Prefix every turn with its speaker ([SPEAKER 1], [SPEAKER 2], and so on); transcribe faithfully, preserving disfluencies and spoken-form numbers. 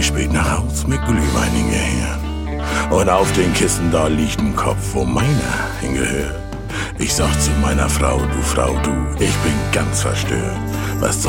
[SPEAKER 1] ich spät nach Haus mit Glühwein hingehört. Und auf den Kissen da liegt ein Kopf, wo meiner hingehört. Ich sag zu meiner Frau, du Frau, du, ich bin ganz verstört. Was soll